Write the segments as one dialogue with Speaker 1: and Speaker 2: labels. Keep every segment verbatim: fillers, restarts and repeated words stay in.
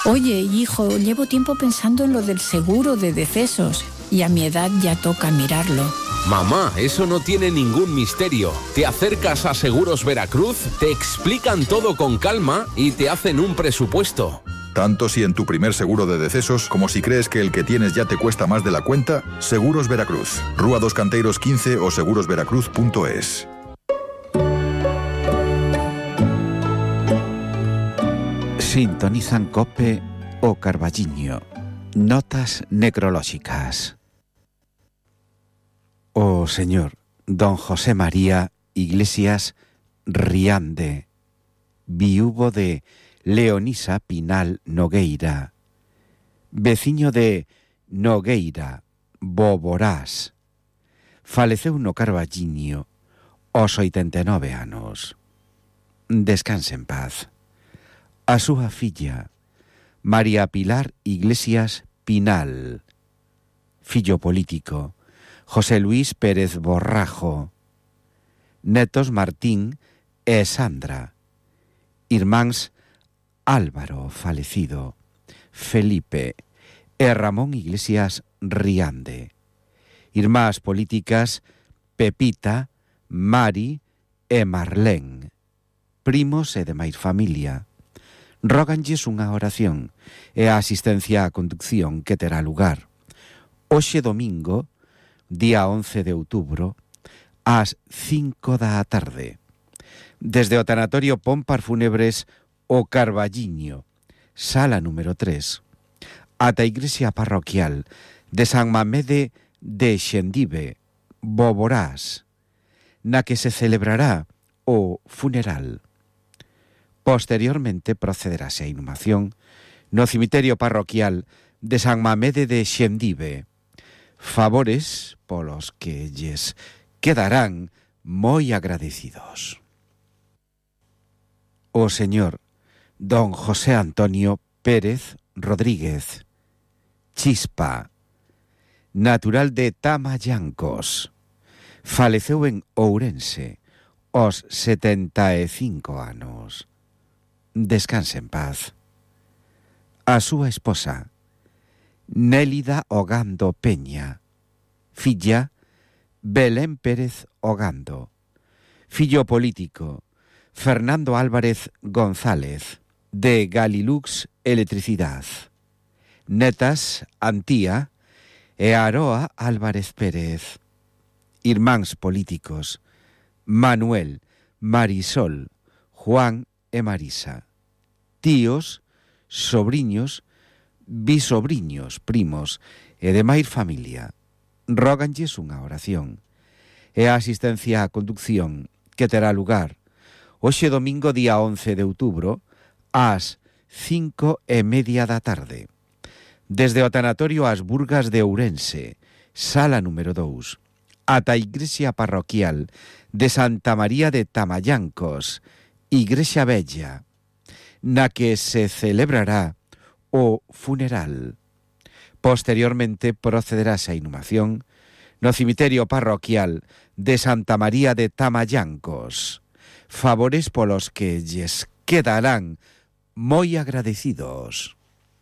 Speaker 1: Oye, hijo, llevo tiempo pensando en lo del seguro de decesos y a mi edad ya toca mirarlo.
Speaker 2: Mamá, eso no tiene ningún misterio. Te acercas a Seguros Veracruz, te explican todo con calma y te hacen un presupuesto.
Speaker 3: Tanto si en tu primer seguro de decesos como si crees que el que tienes ya te cuesta más de la cuenta, Seguros Veracruz. Rúa dos Canteiros quince o seguros veracruz punto es.
Speaker 4: Sintonizan COPE o Carballiño. Notas necrolóxicas. O señor don José María Iglesias Riande, viúvo de Leonisa Pinal Nogueira, veciño de Nogueira, Boborás, faleceu no Carballiño aos oitenta e nove anos. Descanse en paz. A súa filla, María Pilar Iglesias Pinal, fillo político, José Luis Pérez Borrajo, netos Martín e Sandra, irmáns Álvaro falecido, Felipe e Ramón Iglesias Riande, irmás políticas Pepita, Mari e Marlén, primos e demais familia. Róganlles unha oración e a asistencia á conducción que terá lugar hoxe domingo, día once de outubro, ás cinco da tarde, desde o tanatorio Pompar Fúnebres o Carballiño, sala número tres, ata a igrexa parroquial de San Mamede de Xendive, Boborás, na que se celebrará o funeral. Posteriormente procederase a inhumación no cemiterio parroquial de San Mamede de Xendive, favores polos que lles quedarán moi agradecidos. O señor don José Antonio Pérez Rodríguez, Chispa, natural de Tamallancos, faleceu en Ourense aos setenta e cinco anos. Descanse en paz. A súa esposa, Nélida Ogando Peña, filla Belén Pérez Ogando, fillo político Fernando Álvarez González, de Galilux Electricidad, netas Antía e Aroa Álvarez Pérez, irmáns políticos Manuel, Marisol, Juan e Marisa, tíos, sobriños, bisobriños, primos e demais familia. Róganlles unha oración e a asistencia á conducción que terá lugar hoxe domingo día once de outubro ás cinco e media da tarde, desde o tanatorio As Burgas de Ourense, sala número dous, ata a igrexa parroquial de Santa María de Tamallancos, Igrexa Bella, na que se celebrará o funeral. Posteriormente procederase a inhumación no cemiterio parroquial de Santa María de Tamallancos, favores polos que lles quedarán moi agradecidos.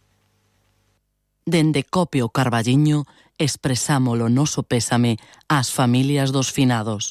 Speaker 5: Dende COPE o Carballiño expresamos o noso pésame ás familias dos finados.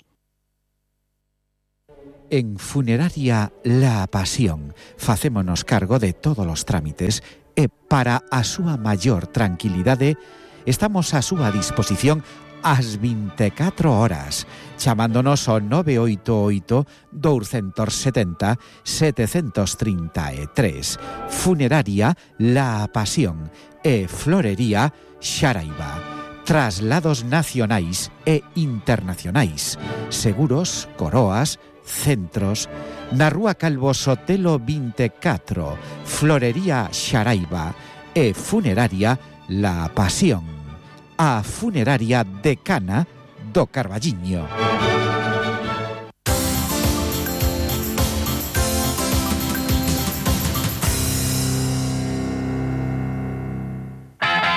Speaker 4: En Funeraria La Pasión facémonos cargo de todos os trámites e para a súa maior tranquilidade estamos á súa disposición ás vinte e catro horas, chamándonos ao nove oito oito, dous sete zero, sete tres tres. Funeraria La Pasión e Florería Xaraiba. Traslados nacionais e internacionais, seguros, coroas, centros, na Rúa Calvo Sotelo vinte e catro, Florería Xaraiba e Funeraria La Pasión, a funeraria decana do Carballiño.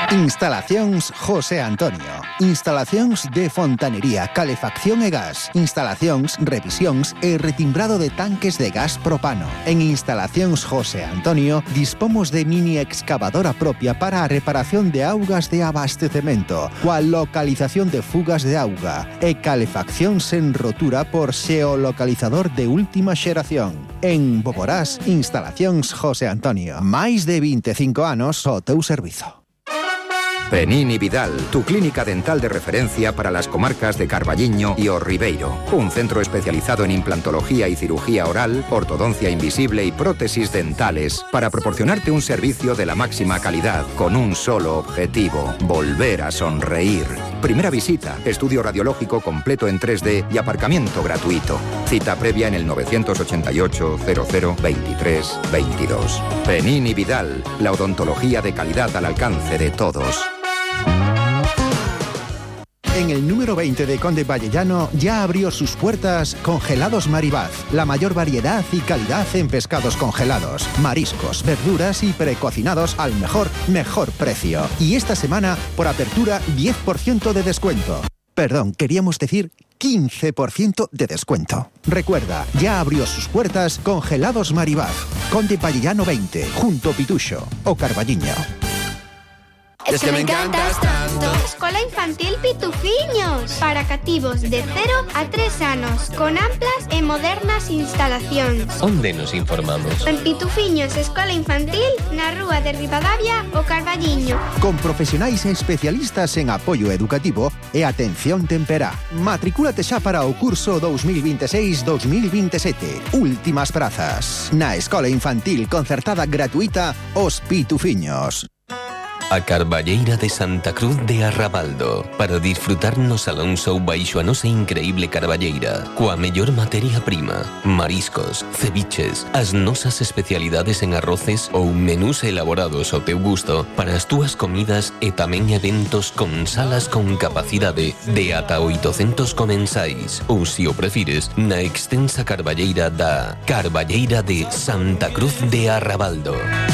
Speaker 6: Instalacións José Antonio. Instalacións de fontanería, calefacción e gas. Instalacións, revisións e retimbrado de tanques de gas propano. En Instalacións José Antonio dispomos de mini excavadora propia para a reparación de augas de abastecemento, coa localización de fugas de auga e calefacción sen rotura por xeolocalizador de última xeración. En Boborás, Instalacións José Antonio. Máis de veinticinco anos ao teu servizo.
Speaker 7: Penín y Vidal, tu clínica dental de referencia para las comarcas de Carballiño y O Ribeiro. Un centro especializado en implantología y cirugía oral, ortodoncia invisible y prótesis dentales para proporcionarte un servicio de la máxima calidad con un solo objetivo: volver a sonreír. Primera visita, estudio radiológico completo en tres D y aparcamiento gratuito. Cita previa en el novecientos ochenta y ocho, cero cero, veintitrés, veintidós. Penín y Vidal, la odontología de calidad al alcance de todos.
Speaker 6: En el número veinte de Conde Vallellano ya abrió sus puertas Congelados Maribaz, la mayor variedad y calidad en pescados congelados, mariscos, verduras y precocinados al mejor, mejor precio. Y esta semana, por apertura, diez por ciento de descuento. Perdón, queríamos decir quince por ciento de descuento. Recuerda, ya abrió sus puertas Congelados Maribaz, Conde Vallellano veinte, junto Pituxo o Carballiño.
Speaker 8: Es que me encantas tanto. Escola Infantil Pitufiños, para cativos de cero a tres anos, con amplas e modernas instalacións.
Speaker 9: Onde nos informamos?
Speaker 8: En Pitufiños Escola Infantil, na rúa de Ribadavia o Carballiño.
Speaker 6: Con profesionais e especialistas en apoio educativo e atención temperá. Matricúlate xa para o curso dos mil veintiséis dos mil veintisiete. Últimas prazas. Na Escola Infantil concertada gratuita Os Pitufiños.
Speaker 9: A Carballeira de Santa Cruz de Arrabaldo, para disfrutar no Salón Show baixo a nosa increíble carballeira, coa mellor materia prima, mariscos, ceviches, as nosas especialidades en arroces ou menús elaborados ao teu gusto para as túas comidas e tamén eventos con salas con capacidade de ata oitocentos comensais, ou, se o prefires, na extensa carballeira da Carballeira de Santa Cruz de Arrabaldo.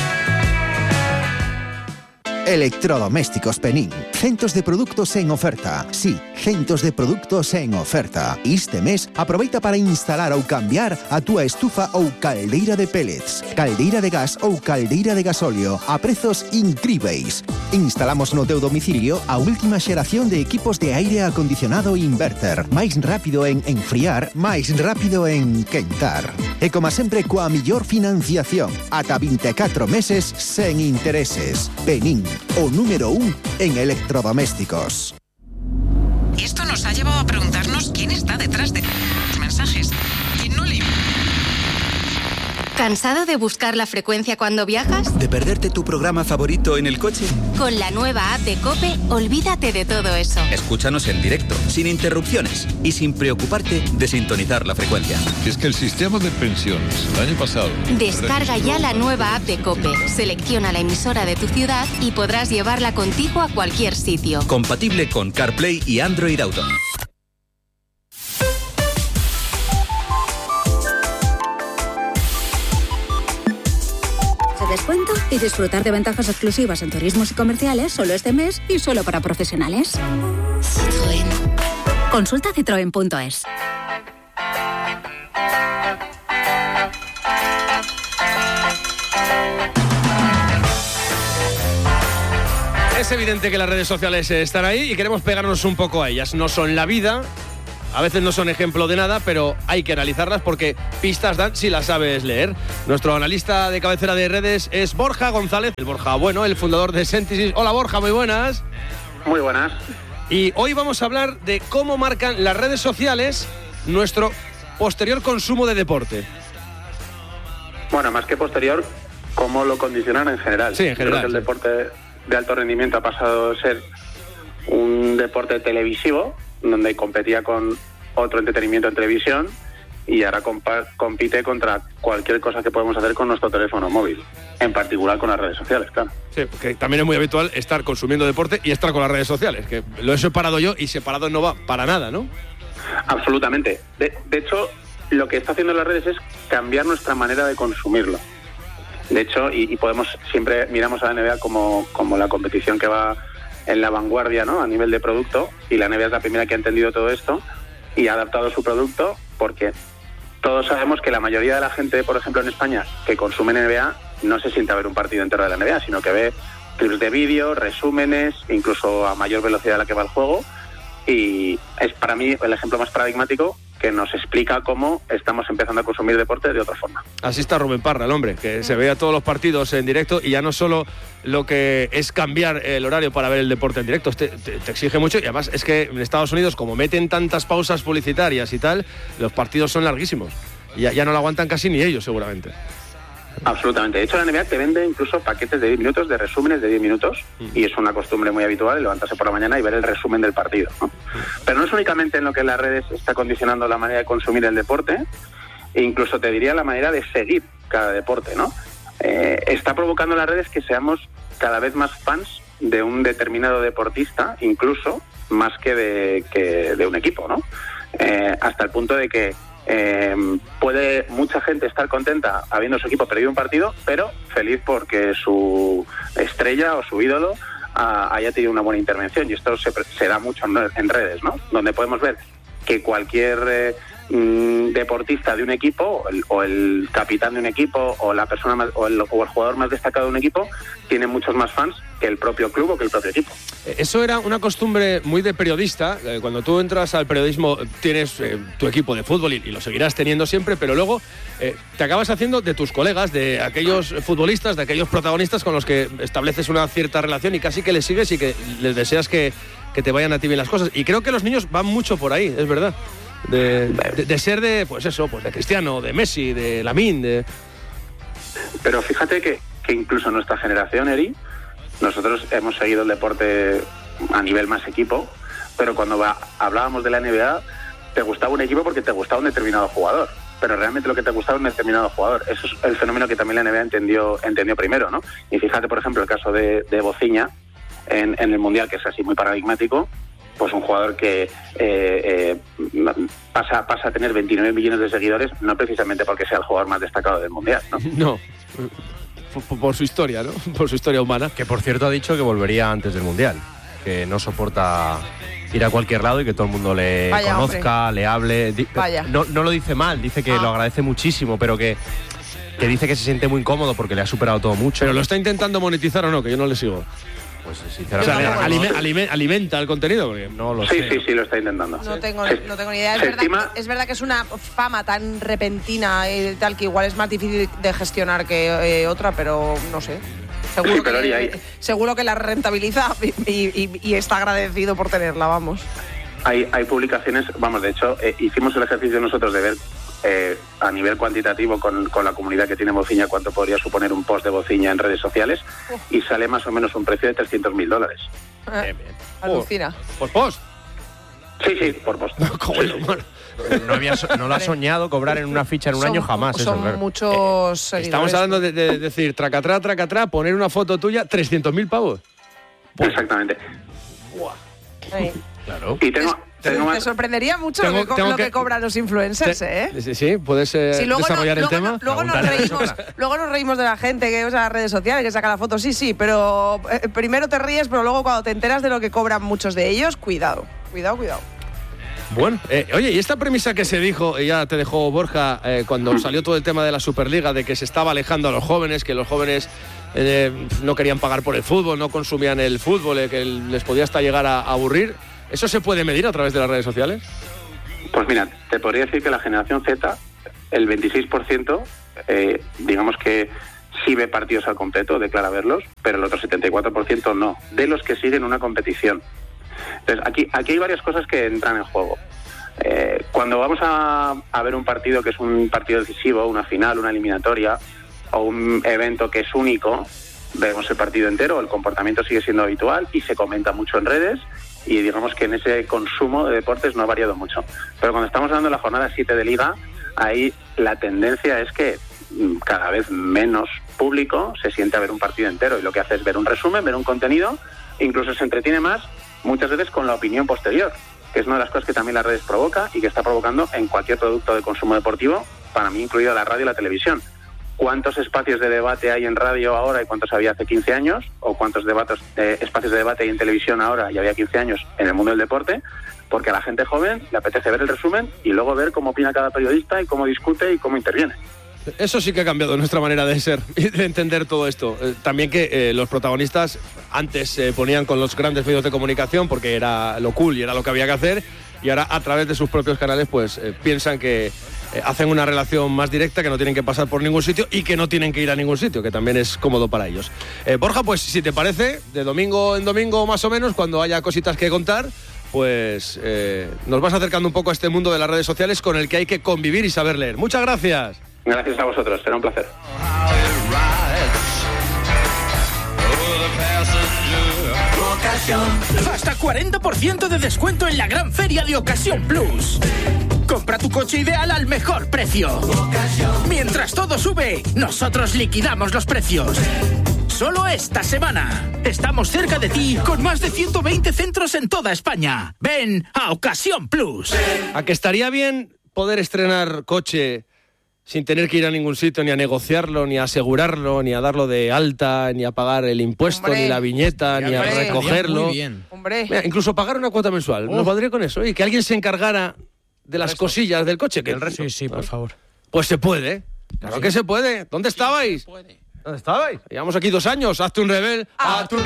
Speaker 6: Electrodomésticos Penín. Centos de produtos en oferta. Sí, centos de produtos en oferta. Este mes, aproveita para instalar ou cambiar a túa estufa ou caldeira de pellets, caldeira de gas ou caldeira de gasóleo a prezos incríveis. Instalamos no teu domicilio a última xeración de equipos de aire acondicionado inverter. Máis rápido en enfriar, máis rápido en quentar. E como sempre, coa millor financiación, ata veinticuatro meses sen intereses. Penín, o número un en electrodomésticos.
Speaker 10: Esto nos ha llevado a preguntarnos quién está detrás de los mensajes. ¿Quién no le...
Speaker 11: ¿Cansado de buscar la frecuencia cuando viajas?
Speaker 12: ¿De perderte tu programa favorito en el coche?
Speaker 11: Con la nueva app de COPE, olvídate de todo eso.
Speaker 12: Escúchanos en directo, sin interrupciones y sin preocuparte de sintonizar la frecuencia.
Speaker 13: Es que el sistema de pensiones el año pasado...
Speaker 11: Descarga ya la nueva app de COPE, selecciona la emisora de tu ciudad y podrás llevarla contigo a cualquier sitio.
Speaker 12: Compatible con CarPlay y Android Auto.
Speaker 14: Descuento y disfrutar de ventajas exclusivas en turismos y comerciales solo este mes y solo para profesionales. Citroën. Consulta citroen punto es.
Speaker 15: Es evidente que las redes sociales están ahí y queremos pegarnos un poco a ellas. No son la vida, a veces no son ejemplo de nada, pero hay que analizarlas porque pistas dan si las sabes leer. Nuestro analista de cabecera de redes es Borja González, el Borja Bueno, el fundador de Sentisys. Hola Borja, muy buenas.
Speaker 16: Muy buenas.
Speaker 15: Y hoy vamos a hablar de cómo marcan las redes sociales nuestro posterior consumo de deporte.
Speaker 16: Bueno, más que posterior, cómo lo condicionan en general.
Speaker 15: Sí, en general.
Speaker 16: Creo que el
Speaker 15: sí.
Speaker 16: deporte de alto rendimiento ha pasado a ser un deporte televisivo, donde competía con otro entretenimiento en televisión y ahora compa- compite contra cualquier cosa que podemos hacer con nuestro teléfono móvil, en particular con las redes sociales, claro.
Speaker 15: Sí, porque también es muy habitual estar consumiendo deporte y estar con las redes sociales, que lo he separado yo y separado no va para nada, ¿no?
Speaker 16: Absolutamente. De, de hecho, lo que está haciendo las redes es cambiar nuestra manera de consumirlo. De hecho, y, y podemos siempre miramos a la N B A como, como la competición que va en la vanguardia, ¿no?, a nivel de producto, y la N B A es la primera que ha entendido todo esto y ha adaptado su producto, porque todos sabemos que la mayoría de la gente, por ejemplo en España, que consume N B A, no se sienta a ver un partido entero de la N B A, sino que ve clips de vídeo, resúmenes, incluso a mayor velocidad a la que va el juego, y es para mí el ejemplo más paradigmático que nos explica cómo estamos empezando a consumir deporte de otra forma.
Speaker 15: Así está Rubén Parra, el hombre, que se vea todos los partidos en directo, y ya no solo lo que es cambiar el horario para ver el deporte en directo, te, te, te exige mucho, y además es que en Estados Unidos, como meten tantas pausas publicitarias y tal, los partidos son larguísimos, y ya, ya no lo aguantan casi ni ellos seguramente.
Speaker 16: Absolutamente. De hecho, la N B A te vende incluso paquetes de diez minutos, de resúmenes de diez minutos, mm. y es una costumbre muy habitual levantarse por la mañana y ver el resumen del partido, ¿no? Mm. Pero no es únicamente en lo que las redes está condicionando la manera de consumir el deporte, e incluso te diría la manera de seguir cada deporte, ¿no? Eh, está provocando las redes que seamos cada vez más fans de un determinado deportista, incluso más que de, que de un equipo, ¿no? Eh, hasta el punto de que Eh, puede mucha gente estar contenta habiendo su equipo perdido un partido, pero feliz porque su estrella o su ídolo uh, haya tenido una buena intervención, y esto se, se da mucho en, en redes, ¿no?, donde podemos ver que cualquier eh, mm, deportista de un equipo, o el, o el capitán de un equipo, o la persona más, o, el, o el jugador más destacado de un equipo, tiene muchos más fans que el propio club o que el propio equipo.
Speaker 15: Eso era una costumbre muy de periodista. Cuando tú entras al periodismo tienes eh, tu equipo de fútbol, y, y lo seguirás teniendo siempre, pero luego eh, te acabas haciendo de tus colegas, de aquellos futbolistas, de aquellos protagonistas con los que estableces una cierta relación y casi que les sigues y que les deseas que, que te vayan a ti bien las cosas. Y creo que los niños van mucho por ahí, es verdad. De, de, de ser de, pues eso, pues de Cristiano, de Messi, de Lamine, de...
Speaker 16: Pero fíjate que, que incluso nuestra generación, Eri, nosotros hemos seguido el deporte a nivel más equipo, pero cuando va, hablábamos de la N B A, te gustaba un equipo porque te gustaba un determinado jugador, pero realmente lo que te gustaba un determinado jugador. Eso es el fenómeno que también la N B A entendió, entendió primero, ¿no? Y fíjate, por ejemplo, el caso de, de Bociña en, en el Mundial, que es así muy paradigmático, pues un jugador que eh, eh, pasa, pasa a tener veintinueve millones de seguidores, no precisamente porque sea el jugador más destacado del Mundial, ¿no?
Speaker 15: No. Por, por su historia, ¿no? Por su historia humana.
Speaker 17: Que, por cierto, ha dicho que volvería antes del Mundial, que no soporta ir a cualquier lado y que todo el mundo le Vaya, conozca, hombre. le hable. Di- no, no lo dice mal, dice que ah. lo agradece muchísimo, pero que, que dice que se siente muy incómodo porque le ha superado todo mucho.
Speaker 15: ¿Pero lo está intentando monetizar o no? Que yo no le sigo.
Speaker 17: Pues sinceramente,
Speaker 15: o sea, alime, alime, alimenta el contenido, porque no lo
Speaker 16: sí,
Speaker 15: sé.
Speaker 16: Sí, sí, sí, lo está intentando.
Speaker 18: No tengo, no tengo ni idea. Es verdad, estima... que, es verdad que es una fama tan repentina y tal que igual es más difícil de gestionar que eh, otra, pero no sé. Seguro, sí, pero que, hay... seguro que la rentabiliza y, y, y está agradecido por tenerla, vamos.
Speaker 16: Hay, hay publicaciones, vamos, de hecho, eh, hicimos el ejercicio nosotros de ver eh, a nivel cuantitativo con, con la comunidad que tiene Bociña cuánto podría suponer un post de Bociña en redes sociales, uh. y sale más o menos un precio de trescientos mil dólares.
Speaker 18: Ah, bien, bien. Alucina.
Speaker 15: ¿Por post?
Speaker 16: Sí, sí, por post.
Speaker 15: No, ¿cómo sí,
Speaker 17: no, no, había, no lo ha soñado cobrar en una ficha en un
Speaker 18: son,
Speaker 17: año jamás.
Speaker 18: Son
Speaker 17: eso, claro.
Speaker 18: muchos
Speaker 15: eh, Estamos hablando de, de decir, tracatrá, tracatrá, poner una foto tuya, trescientos mil pavos.
Speaker 16: Exactamente.
Speaker 15: Buah.
Speaker 17: Claro.
Speaker 16: Y tengo...
Speaker 18: Te, te sorprendería mucho tengo, lo, que, lo que, que cobran los influencers, te, ¿eh?
Speaker 15: Sí, sí, puedes eh, sí, desarrollar
Speaker 18: no,
Speaker 15: el
Speaker 18: luego
Speaker 15: tema.
Speaker 18: No, luego, nos reímos, luego nos reímos de la gente que usa las redes sociales, que saca la foto, sí, sí, pero eh, primero te ríes, pero luego cuando te enteras de lo que cobran muchos de ellos, cuidado, cuidado, cuidado.
Speaker 15: Bueno, eh, oye, y esta premisa que se dijo, ya te dejó Borja, eh, cuando salió todo el tema de la Superliga, de que se estaba alejando a los jóvenes, que los jóvenes eh, no querían pagar por el fútbol, no consumían el fútbol, eh, que les podía hasta llegar a, a aburrir. ¿Eso se puede medir a través de las redes sociales?
Speaker 16: Pues mira, te podría decir que la generación Z, el veintiséis por ciento, eh, digamos que sí ve partidos al completo, declara verlos, pero el otro setenta y cuatro por ciento no, de los que siguen una competición. Entonces, aquí, aquí hay varias cosas que entran en juego. Eh, cuando vamos a, a ver un partido que es un partido decisivo, una final, una eliminatoria, o un evento que es único, vemos el partido entero, el comportamiento sigue siendo habitual y se comenta mucho en redes, y digamos que en ese consumo de deportes no ha variado mucho. Pero cuando estamos hablando de la jornada siete de Liga, ahí la tendencia es que cada vez menos público se siente a ver un partido entero, y lo que hace es ver un resumen, ver un contenido, incluso se entretiene más muchas veces con la opinión posterior, que es una de las cosas que también las redes provoca y que está provocando en cualquier producto de consumo deportivo, para mí incluido la radio y la televisión. cuántos espacios de debate hay en radio ahora y cuántos había hace quince años, o cuántos debates, eh, espacios de debate hay en televisión ahora y había quince años en el mundo del deporte, porque a la gente joven le apetece ver el resumen y luego ver cómo opina cada periodista y cómo discute y cómo interviene.
Speaker 15: Eso sí que ha cambiado nuestra manera de ser y de entender todo esto. Eh, también que eh, los protagonistas antes se eh, ponían con los grandes medios de comunicación porque era lo cool y era lo que había que hacer, y ahora a través de sus propios canales pues eh, piensan que eh, hacen una relación más directa, que no tienen que pasar por ningún sitio y que no tienen que ir a ningún sitio, que también es cómodo para ellos. Eh, Borja, pues si te parece, de domingo en domingo más o menos, cuando haya cositas que contar, pues eh, nos vas acercando un poco a este mundo de las redes sociales con el que hay que convivir y saber leer. Muchas gracias.
Speaker 16: Gracias a vosotros, será un placer.
Speaker 19: Hasta cuarenta por ciento de descuento en la gran feria de Ocasión Plus. Compra tu coche ideal al mejor precio. Mientras todo sube, nosotros liquidamos los precios. Solo esta semana. Estamos cerca de ti con más de ciento veinte centros en toda España. Ven a Ocasión Plus.
Speaker 15: ¿A que estaría bien poder estrenar coche sin tener que ir a ningún sitio, ni a negociarlo, ni a asegurarlo, ni a darlo de alta, ni a pagar el impuesto,
Speaker 18: Hombre.
Speaker 15: ni la viñeta,
Speaker 18: Hombre.
Speaker 15: ni a recogerlo?
Speaker 18: Muy bien. Hombre.
Speaker 15: Mira, incluso pagar una cuota mensual. ¿Nos valdría con eso? Y que alguien se encargara de las cosillas del coche. Que el resto.
Speaker 17: Sí, sí, por favor.
Speaker 15: Pues se puede. Claro que se puede. ¿Dónde estabais? ¿Dónde estabais? Llevamos aquí dos años. Hazte un Rebel. ¡Hazte un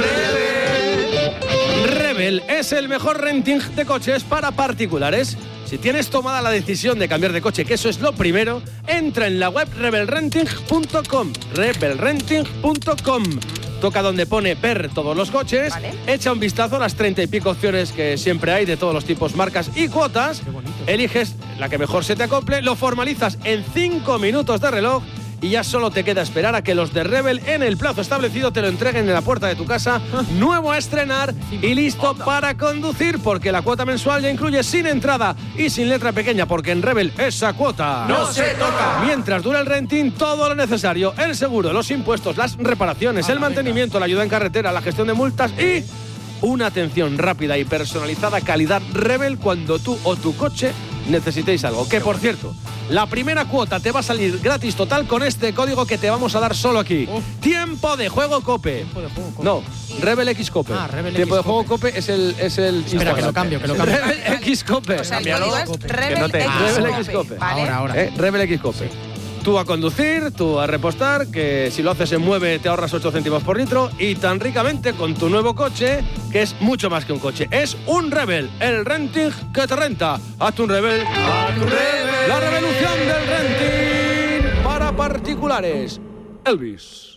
Speaker 15: Rebel! Rebel es el mejor renting de coches para particulares. Si tienes tomada la decisión de cambiar de coche, que eso es lo primero, entra en la web rebel renting punto com. rebel renting punto com. Toca donde pone ver todos los coches, vale. Echa un vistazo a las treinta y pico opciones que siempre hay de todos los tipos, marcas y cuotas. Eliges la que mejor se te acople, lo formalizas en cinco minutos de reloj y ya solo te queda esperar a que los de Rebel en el plazo establecido te lo entreguen en la puerta de tu casa, nuevo a estrenar y listo para conducir, porque la cuota mensual ya incluye sin entrada y sin letra pequeña, porque en Rebel esa cuota
Speaker 19: ¡no se toca!
Speaker 15: Mientras dura el renting, todo lo necesario, el seguro, los impuestos, las reparaciones, el mantenimiento, la ayuda en carretera, la gestión de multas y una atención rápida y personalizada, calidad Rebel cuando tú o tu coche necesitéis algo. Que por cierto, la primera cuota te va a salir gratis total con este código que te vamos a dar solo aquí. Uh. Tiempo de juego Cope. Tiempo de juego Cope. No, Rebel X Cope. Ah, Rebel Tiempo X de juego Cope es el es el
Speaker 17: Espera, que lo cambio, que lo cambio.
Speaker 15: Rebel X Cope.
Speaker 18: O sea, el código es Rebel, no te...
Speaker 15: ah,
Speaker 18: X,
Speaker 15: Rebel
Speaker 18: Cope.
Speaker 15: X Cope.
Speaker 18: Vale.
Speaker 17: Ahora, ahora.
Speaker 15: Eh, Rebel X Cope. Sí. Tú a conducir, tú a repostar, que si lo haces en Mueve te ahorras ocho céntimos por litro, y tan ricamente con tu nuevo coche, que es mucho más que un coche, es un Rebel, el renting que te renta. Hazte un Rebel, hazte un Rebel. La revolución del renting para particulares. Elvis.